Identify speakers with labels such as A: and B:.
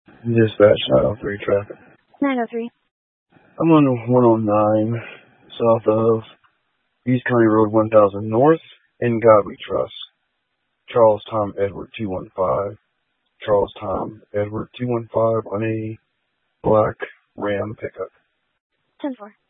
A: Dispatch 903 traffic.
B: 903.
A: I'm on 109 south of East County Road 1000 North in God We Trust. Charles Tom Edward 215. Charles Tom Edward 215 on a black Ram pickup.
B: 10-4.